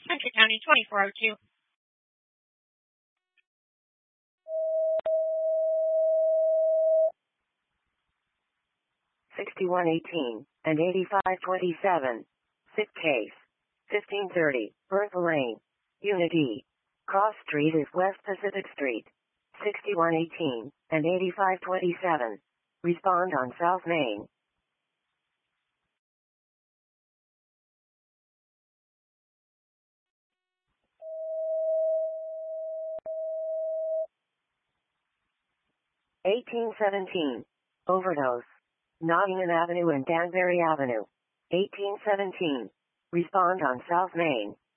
Country County 2402. 6118 and 8527. Sick case. 1530, Bertha Lane. Unit E. Cross Street is West Pacific Street. 6118 and 8527. Respond on South Main. (1817) Overdose. Nottingham Avenue and Danbury Avenue. 1817. Respond on South Main.